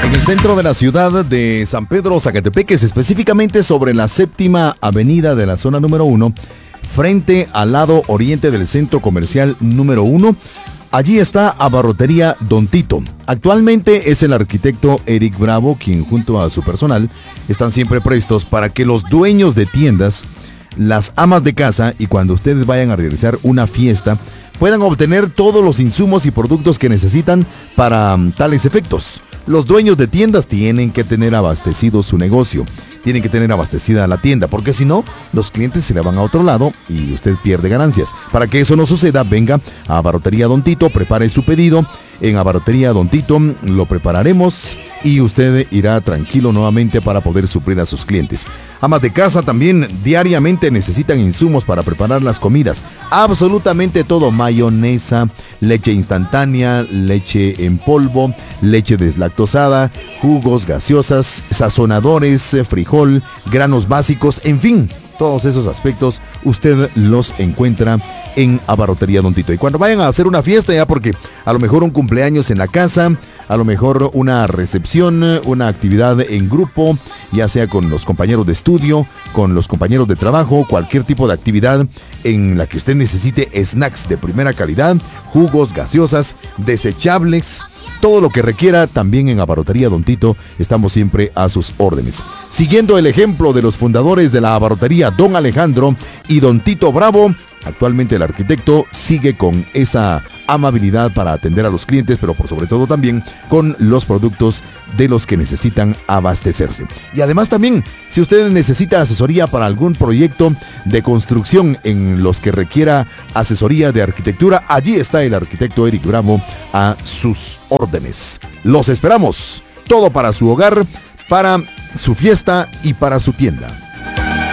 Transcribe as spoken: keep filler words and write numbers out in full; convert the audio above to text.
En el centro de la ciudad de San Pedro Zacatepeques, específicamente sobre la séptima avenida de la zona número uno, frente al lado oriente del centro comercial número uno, allí está Abarrotería Don Tito. Actualmente es el arquitecto Eric Bravo quien junto a su personal están siempre prestos para que los dueños de tiendas, las amas de casa y cuando ustedes vayan a realizar una fiesta, puedan obtener todos los insumos y productos que necesitan para um, tales efectos. Los dueños de tiendas tienen que tener abastecido su negocio, tienen que tener abastecida la tienda, porque si no, los clientes se le van a otro lado y usted pierde ganancias. Para que eso no suceda, venga a Abarrotería Don Tito, prepare su pedido. En Abarrotería Don Tito lo prepararemos y usted irá tranquilo nuevamente para poder suplir a sus clientes. Amas de casa también diariamente necesitan insumos para preparar las comidas. Absolutamente todo: mayonesa, leche instantánea, leche en polvo, leche deslactosada, jugos, gaseosas, sazonadores, frijol, granos básicos, en fin. Todos esos aspectos usted los encuentra en Abarrotería Don Tito. Y cuando vayan a hacer una fiesta, ya porque a lo mejor un cumpleaños en la casa, a lo mejor una recepción, una actividad en grupo, ya sea con los compañeros de estudio, con los compañeros de trabajo, cualquier tipo de actividad en la que usted necesite snacks de primera calidad, jugos, gaseosas, desechables, todo lo que requiera, también en Abarrotería Don Tito estamos siempre a sus órdenes. Siguiendo el ejemplo de los fundadores de la Abarrotería, Don Alejandro y Don Tito Bravo, actualmente el arquitecto sigue con esa amabilidad para atender a los clientes, pero por sobre todo también con los productos de los que necesitan abastecerse. Y además también, si usted necesita asesoría para algún proyecto de construcción en los que requiera asesoría de arquitectura, allí está el arquitecto Eric Bravo a sus órdenes. Los esperamos, todo para su hogar, para su fiesta y para su tienda.